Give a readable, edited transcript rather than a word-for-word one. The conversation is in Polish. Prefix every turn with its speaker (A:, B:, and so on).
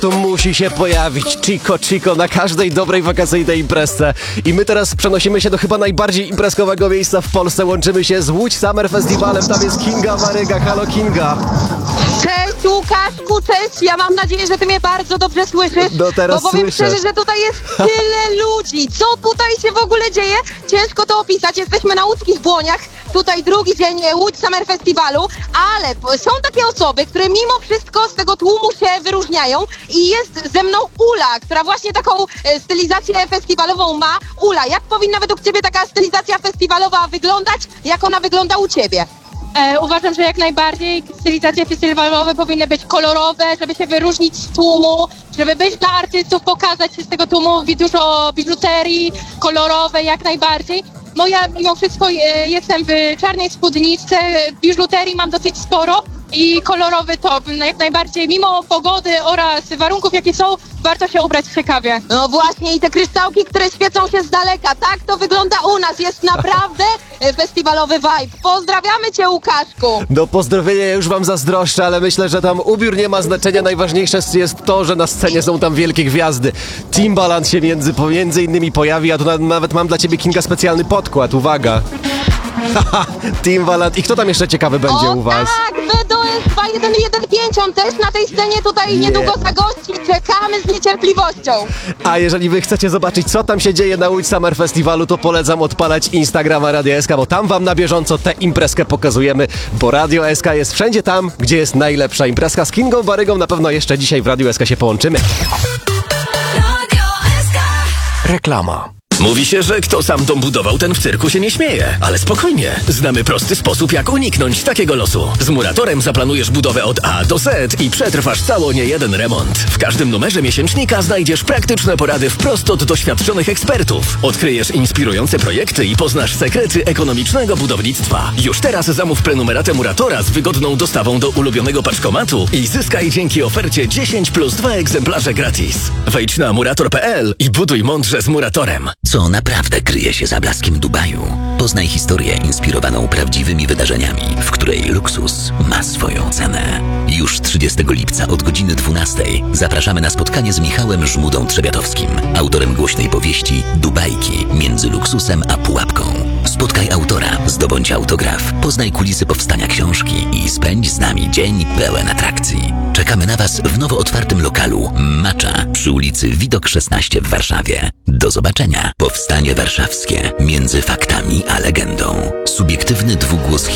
A: To musi się pojawić Chico na każdej dobrej wakacyjnej imprezce. I my teraz przenosimy się do chyba najbardziej imprezkowego miejsca w Polsce. Łączymy się z Łódź Summer Festivalem. Tam jest Kinga Maryga. Halo, Kinga.
B: Cześć Łukaszku, cześć! Ja mam nadzieję, że ty mnie bardzo dobrze słyszysz.
A: No teraz
B: bo powiem
A: słyszę.
B: szczerze, że tutaj jest tyle ludzi. Co tutaj się w ogóle dzieje? Ciężko to opisać. Jesteśmy na łódzkich Błoniach. Tutaj drugi dzień Łódź Summer Festiwalu, ale są takie osoby, które mimo wszystko z tego tłumu się wyróżniają i jest ze mną Ula, która właśnie taką stylizację festiwalową ma. Ula, jak powinna według ciebie taka stylizacja festiwalowa wyglądać? Jak ona wygląda u ciebie?
C: Uważam, że jak najbardziej stylizacje festiwalowe powinny być kolorowe, żeby się wyróżnić z tłumu, żeby być dla artystów, pokazać się z tego tłumu, dużo biżuterii kolorowej, jak najbardziej. Ja mimo wszystko jestem w czarnej spódniczce, biżuterii mam dosyć sporo i kolorowy top. Jak najbardziej, mimo pogody oraz warunków, jakie są, warto się ubrać ciekawie.
B: No właśnie, i te kryształki, które świecą się z daleka, tak to wygląda u nas. Jest naprawdę festiwalowy vibe. Pozdrawiamy cię, Łukaszku.
A: No pozdrowienia ja już wam zazdroszczę, ale myślę, że tam ubiór nie ma znaczenia. Najważniejsze jest to, że na scenie są tam wielkie gwiazdy. Timbaland się między innymi pojawi, a tu nawet mam dla ciebie, Kinga, specjalny podkład. Uwaga. Timbaland. I kto tam jeszcze ciekawy będzie u was?
B: Tak, BDS 2115, on też na tej scenie tutaj niedługo zagości. Czekamy z niecierpliwością.
A: A jeżeli wy chcecie zobaczyć, co tam się dzieje na Łódź Summer Festiwalu, to polecam odpalać Instagrama Radio SK, bo tam wam na bieżąco tę imprezkę pokazujemy, bo Radio SK jest wszędzie tam, gdzie jest najlepsza imprezka. Z Kingą Barygą na pewno jeszcze dzisiaj w Radio SK się połączymy.
D: Reklama. Mówi się, że kto sam dom budował, ten w cyrku się nie śmieje. Ale spokojnie, znamy prosty sposób, jak uniknąć takiego losu. Z Muratorem zaplanujesz budowę od A do Z i przetrwasz cało niejeden remont. W każdym numerze miesięcznika znajdziesz praktyczne porady wprost od doświadczonych ekspertów. Odkryjesz inspirujące projekty i poznasz sekrety ekonomicznego budownictwa. Już teraz zamów prenumeratę Muratora z wygodną dostawą do ulubionego paczkomatu i zyskaj dzięki ofercie 10 plus 2 egzemplarze gratis. Wejdź na murator.pl i buduj mądrze z Muratorem.
E: Co naprawdę kryje się za blaskiem Dubaju? Poznaj historię inspirowaną prawdziwymi wydarzeniami, w której luksus ma swoją cenę. Już 30 lipca od godziny 12 zapraszamy na spotkanie z Michałem Żmudą-Trzebiatowskim, autorem głośnej powieści Dubajki między luksusem a pułapką. Spotkaj autora, zdobądź autograf, poznaj kulisy powstania książki i spędź z nami dzień pełen atrakcji. Czekamy na Was w nowo otwartym lokalu Macza przy ulicy Widok 16 w Warszawie. Do zobaczenia. Powstanie warszawskie między faktami a legendą. Subiektywny dwugłos